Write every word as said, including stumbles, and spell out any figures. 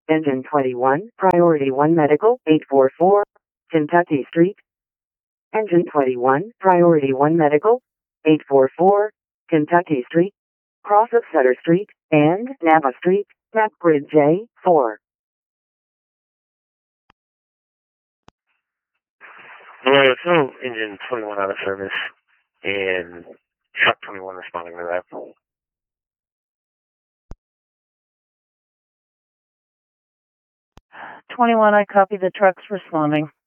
Engine twenty-one, Priority one Medical, eight four four, Kentucky Street. Engine twenty-one, Priority one Medical, eight four four, Kentucky Street, cross of Sutter Street, and Nava Street, map grid J four. Hello, so engine twenty-one out of service, and truck twenty-one responding to that. twenty-one, I copy the trucks responding.